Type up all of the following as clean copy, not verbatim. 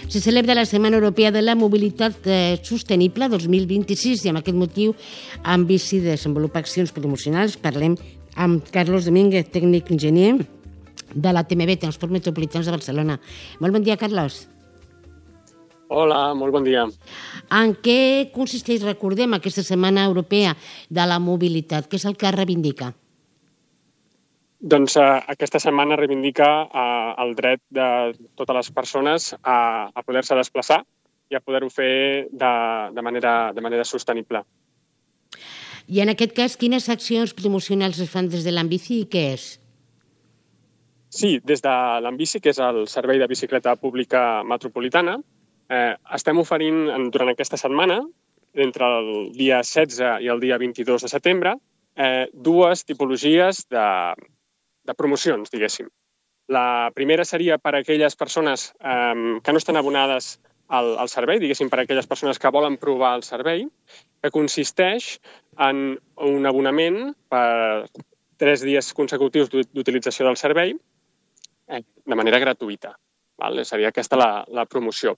Se celebra la Setmana Europea de la Mobilitat Sostenible 2026 i amb aquest motiu amb Bici desenvolupa accions promocionals. Parlem amb Carlos Domínguez, tècnic enginyer de la TMB, Transports Metropolitans de Barcelona. Molt bon dia, Carlos. Hola, molt bon dia. En què consisteix, recordem, aquesta Setmana Europea de la Mobilitat? Què és el que reivindica? Doncs aquesta setmana reivindica el dret de totes les persones a poder-se desplaçar i a poder-ho fer de manera sostenible. I en aquest cas, quines accions promocionals es fan des de l'Ambici i què és? Sí, des de l'Ambici, que és el Servei de Bicicleta Pública Metropolitana, estem oferint durant aquesta setmana, entre el dia 16 i el dia 22 de setembre, dues tipologies de promocions, diguéssim. La primera seria per a aquelles persones que no estan abonades al servei, diguéssim, per a aquelles persones que volen provar el servei, que consisteix en un abonament per 3 dies consecutius d'utilització del servei de manera gratuïta. Seria aquesta la promoció.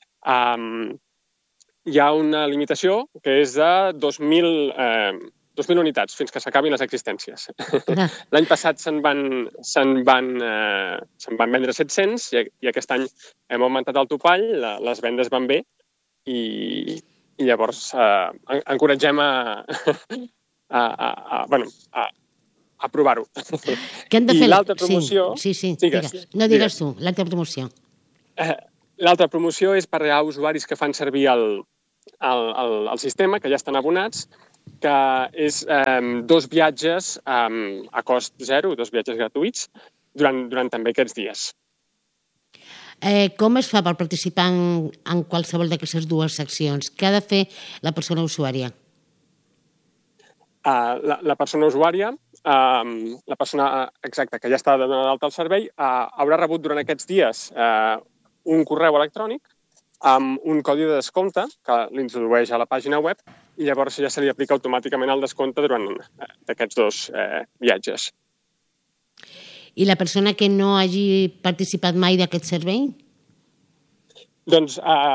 Hi ha una limitació que és de 2.000 unitats fins que s'acabin les existències. L'any passat se'n van vendre 700 i aquest any hem augmentat el topall, les vendes van bé i llavors encoratgem a provar-ho. Què han de fer? I l'altra promoció... Sí, digues. No digues tu, l'altra promoció. L'altra promoció és per a usuaris que fan servir el sistema, que ja estan abonats, que és 2 viatges a cost zero, 2 viatges gratuïts, durant també aquests dies. Com es fa per participar en qualsevol d'aquestes dues seccions? Què ha de fer la persona usuària? La persona usuària, la persona exacta que ja està donada d'alta al servei, haurà rebut durant aquests dies un correu electrònic amb un codi de descompte que l'introdueix a la pàgina web i llavors ja se li aplica automàticament el descompte durant aquests 2 viatges. I la persona que no hagi participat mai d'aquest servei? Doncs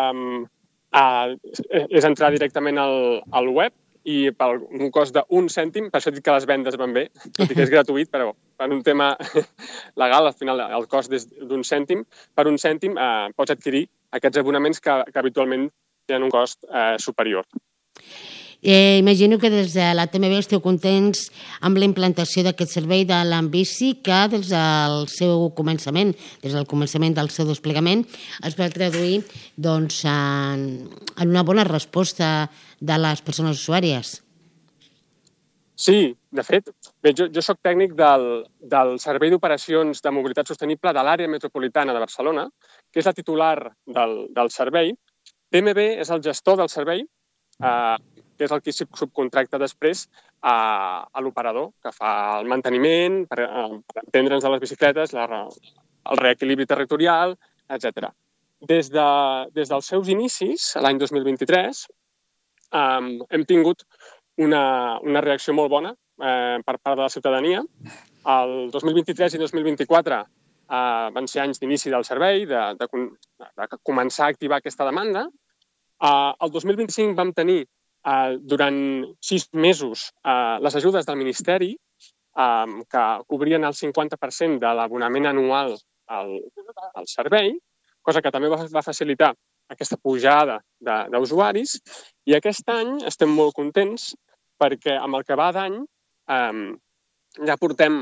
és entrar directament al web i per un cost d'1 cèntim, per això dic que les vendes van bé, tot i que és gratuït, però per un tema legal, al final el cost és d'1 cèntim. Per 1 cèntim pots adquirir aquests abonaments que habitualment tenen un cost superior. Imagino que des de la TMB esteu contents amb la implantació d'aquest servei de l'Ambici que des del seu començament, des del començament del seu desplegament, es va traduir en una bona resposta de les persones usuàries. Sí, de fet, jo soc tècnic del Servei d'Operacions de Mobilitat Sostenible de l'àrea metropolitana de Barcelona, que és la titular del servei. TMB és el gestor del servei, que és el que subcontracta després a l'operador, que fa el manteniment, per entendre'ns de les bicicletes, el reequilibri territorial, etc. Des dels seus inicis, l'any 2023, hem tingut una reacció molt bona per part de la ciutadania. El 2023 i 2024 van ser anys d'inici del servei, de començar a activar aquesta demanda. El 2025 vam tenir durant 6 mesos les ajudes del Ministeri que cobrien el 50% de l'abonament anual al servei, cosa que també va facilitar aquesta pujada d'usuaris. I aquest any estem molt contents perquè amb el que va d'any ja portem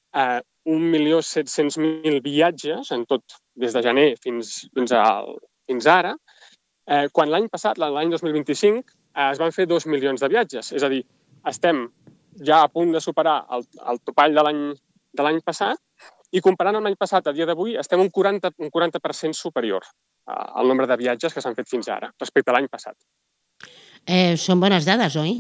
1.700.000 viatges en tot, des de gener fins ara, quan l'any passat, l'any 2025, es van fer 2 milions de viatges. És a dir, estem ja a punt de superar el topall de l'any passat i comparant amb l'any passat, a dia d'avui, estem un 40% superior al nombre de viatges que s'han fet fins ara respecte a l'any passat. Són bones dades, oi?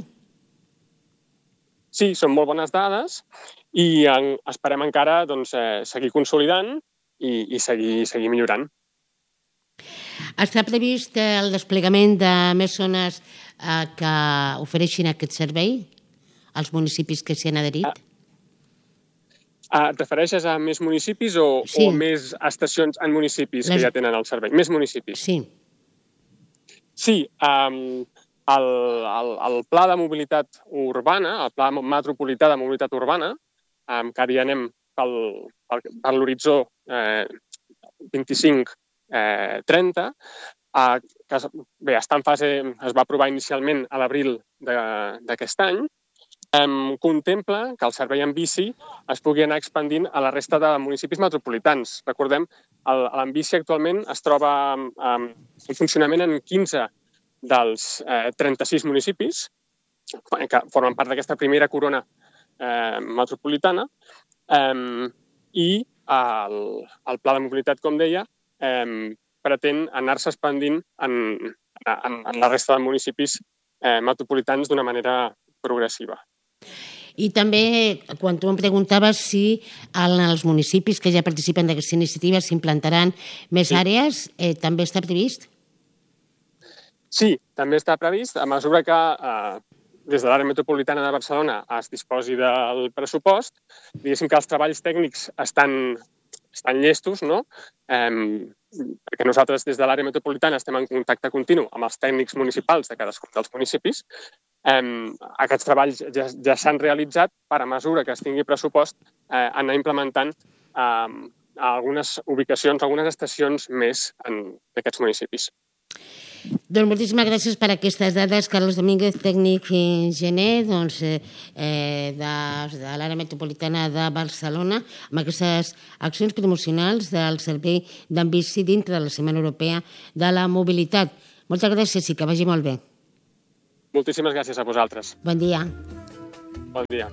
Sí, són molt bones dades i esperem encara seguir consolidant i seguir millorant. Està previst el desplegament de més zones que ofereixin aquest servei als municipis que s'hi han adherit? Et refereixes a més municipis o més estacions en municipis que ja tenen el servei? Més municipis. Sí. Sí, el pla de mobilitat urbana, el pla metropolità de mobilitat urbana, que ara ja anem per l'horitzó 25-30, que bé, està en fase, es va aprovar inicialment a l'abril d'aquest any, contempla que el servei en bici es pugui anar expandint a la resta de municipis metropolitans. Recordem, l'Enbici actualment es troba en funcionament en 15 dels 36 municipis que formen part d'aquesta primera corona metropolitana i el pla de mobilitat, com deia, pretén anar-se expandint en la resta de municipis metropolitans d'una manera progressiva. I també, quan tu em preguntaves si en els municipis que ja participen d'aquesta iniciativa s'implantaran més àrees, també està previst? Sí, també està previst, a mesura que des de l'àrea metropolitana de Barcelona es disposi del pressupost, diguéssim que els treballs tècnics estan llestos, no? Perquè nosaltres des de l'àrea metropolitana estem en contacte continu amb els tècnics municipals de cadascun dels municipis. Aquests treballs ja s'han realitzat per a mesura que es tingui pressupost anar implementant algunes ubicacions, algunes estacions més d'aquests municipis. Doncs moltíssimes gràcies per aquestes dades, Carlos Domínguez, tècnic gener de l'àrea metropolitana de Barcelona, amb aquestes accions promocionals del servei d'Enbici dintre de la Setmana Europea de la Mobilitat. Moltes gràcies i que vagi molt bé. Moltíssimes gràcies a vosaltres. Bon dia. Bon dia.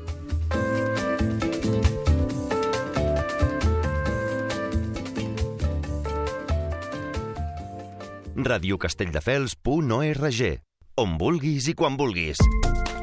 radiocastelldefels.org, on vulguis i quan vulguis.